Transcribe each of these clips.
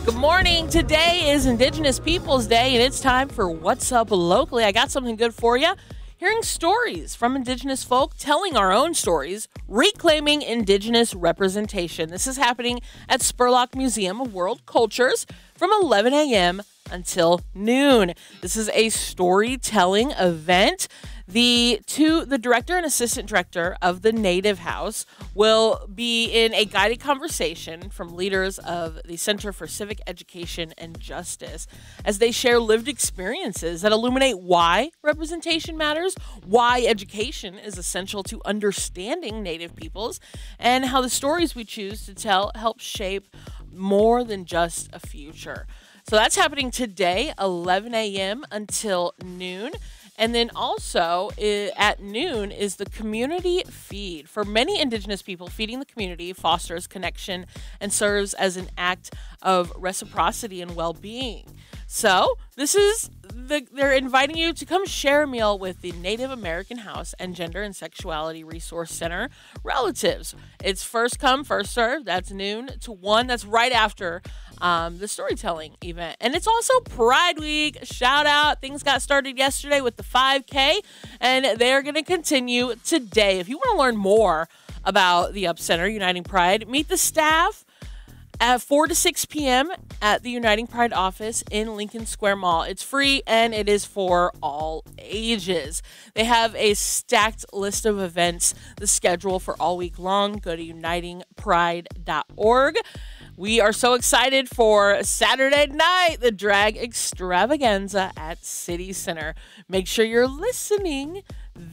Good morning. Today is Indigenous Peoples Day, and it's time for What's Up Locally. I got something good for you. Hearing stories from Indigenous folk, telling our own stories, reclaiming Indigenous representation. This is happening at Spurlock Museum of World Cultures from 11 a.m. until noon. This is a storytelling event. The director and assistant director of the Native House will be in a guided conversation from leaders of the Center for Civic Education and Justice as they share lived experiences that illuminate why representation matters, why education is essential to understanding Native peoples, and how the stories we choose to tell help shape more than just a future. So that's happening today, 11 a.m. until noon. And then also at noon is the community feed. For many Indigenous people, feeding the community fosters connection and serves as an act of reciprocity and well-being. So they're inviting you to come share a meal with the Native American House and Gender and Sexuality Resource Center relatives. It's first come, first serve. That's noon to 1. That's right after the storytelling event. And it's also Pride Week. Shout out. Things got started yesterday with the 5K, and they're going to continue today. If you want to learn more about the Up Center Uniting Pride, meet the staff at 4 to 6 p.m. at the Uniting Pride office in Lincoln Square Mall. It's free and it is for all ages. They have a stacked list of events, the schedule for all week long. Go to unitingpride.org. We are so excited for Saturday night, the drag extravaganza at City Center. Make sure you're listening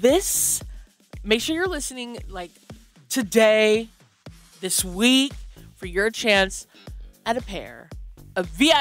like today, this week, for your chance at a pair of VIP